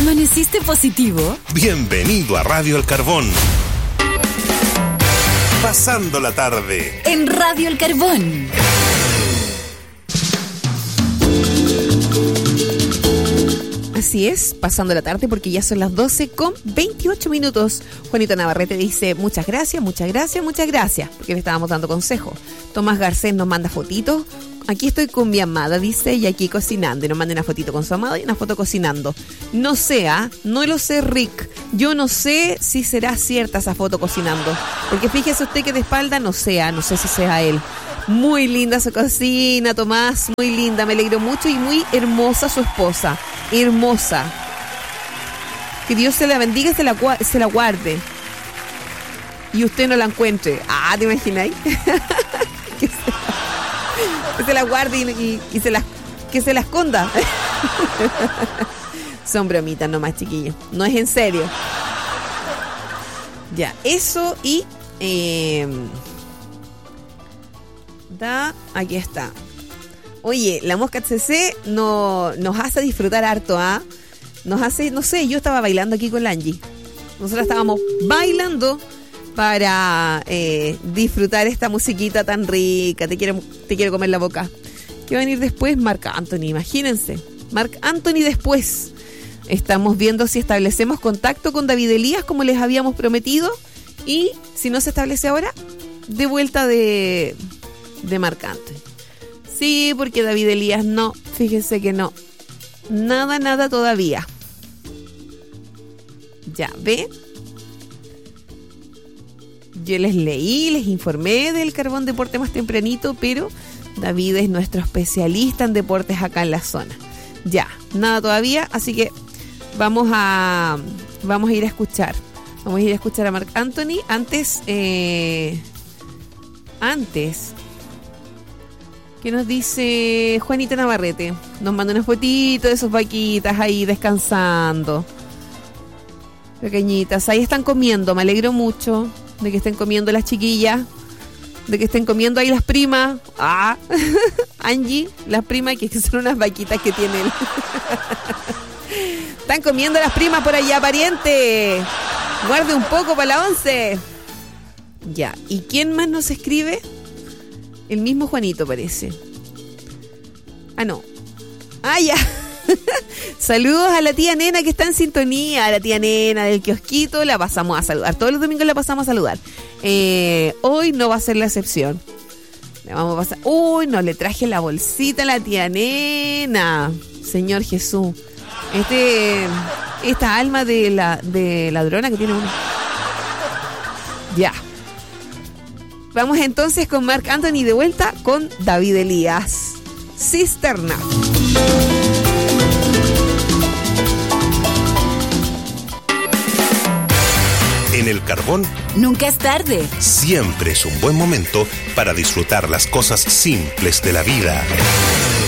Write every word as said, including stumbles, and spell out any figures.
¿Amaneciste positivo? Bienvenido a Radio El Carbón. Pasando la tarde en Radio El Carbón. Así es, pasando la tarde porque ya son las doce con veintiocho minutos. Juanito Navarrete dice muchas gracias, muchas gracias, muchas gracias, porque le estábamos dando consejo. Tomás Garcés nos manda fotitos. Aquí estoy con mi amada, dice, y aquí cocinando. Y nos manda una fotito con su amada y una foto cocinando. No sé, ¿ah? No lo sé, Rick. Yo no sé si será cierta esa foto cocinando. Porque fíjese usted que de espalda no sea, no sé si sea él. Muy linda su cocina, Tomás, muy linda, me alegro mucho y muy hermosa su esposa, hermosa. Que Dios se la bendiga y se la, se la guarde. Y usted no la encuentre. Ah, ¿te imagináis? que, se, que se la guarde y, y, y se la, que se la esconda. Son bromitas nomás, chiquillos. No es en serio. Ya, eso y... Eh, da, aquí está. Oye, la Mosca C C no, nos hace disfrutar harto, ¿ah? ¿eh? Nos hace, no sé, yo estaba bailando aquí con la Angie. Nosotros estábamos bailando para eh, disfrutar esta musiquita tan rica. Te quiero, te quiero comer la boca. ¿Qué va a venir después? Marc Anthony, imagínense. Marc Anthony después. Estamos viendo si establecemos contacto con David Elías como les habíamos prometido. Y si no se establece ahora, de vuelta de... de Marc Anthony. Sí, porque David Elías no, fíjense que no. Nada, nada todavía. Ya, ¿ve? Yo les leí, les informé del Carbón Deporte más tempranito, pero David es nuestro especialista en deportes acá en la zona. Ya, nada todavía, así que vamos a vamos a ir a escuchar. Vamos a ir a escuchar a Marc Anthony. Antes, eh, antes... ¿Qué nos dice Juanita Navarrete? Nos manda una fotito de sus vaquitas ahí descansando. Pequeñitas, ahí están comiendo. Me alegro mucho de que estén comiendo las chiquillas. De que estén comiendo ahí las primas. Ah, Angie, las primas que son unas vaquitas que tienen. Están comiendo las primas por allá, pariente. Guarde un poco para la once. Ya, ¿y quién más nos escribe? El mismo Juanito parece. Ah, no. Ah, ya. Saludos a la tía Nena que está en sintonía. A la tía Nena del kiosquito la pasamos a saludar. Todos los domingos la pasamos a saludar. Eh, hoy no va a ser la excepción. Le vamos a pasar. Uy, no, le traje la bolsita a la tía Nena. Señor Jesús. Este, esta alma de la de ladrona que tiene uno. Ya. Vamos entonces con Marc Anthony de vuelta con David Elías. Cisterna. en El Carbón. Nunca es tarde. Siempre es un buen momento para disfrutar las cosas simples de la vida.